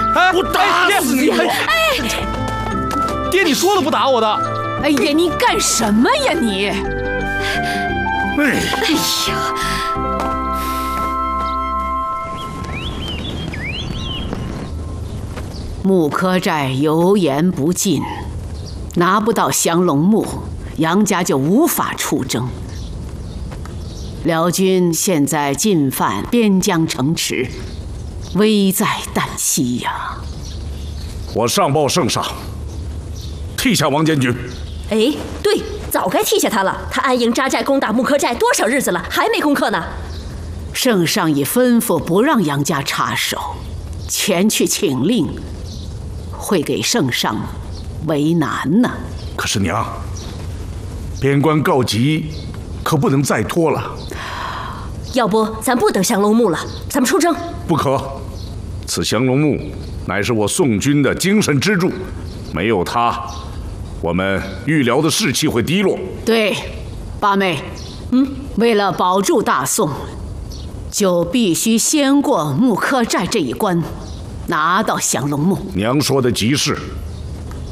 我打死你！爹，你说了不打我的。 哎呀，你干什么呀你？ 哎呀！ 木柯寨油盐不进，拿不到降龙木，杨家就无法出征。辽军现在进犯边疆城池，危在旦夕呀！ 我上报圣上，替下王监军。 哎，对，早该替下他了。他安营扎寨攻打木柯寨多少日子了，还没攻克呢。 圣上已吩咐不让杨家插手，前去请令，会给圣上为难呢。 可是娘，边关告急，可不能再拖了。 要不咱不等降龙木了，咱们出征。 不可，此降龙木乃是我宋军的精神支柱，没有它，我们豫辽的士气会低落。 对，八妹，为了保住大宋，就必须先过木柯寨这一关，拿到降龙木。 娘说的极是，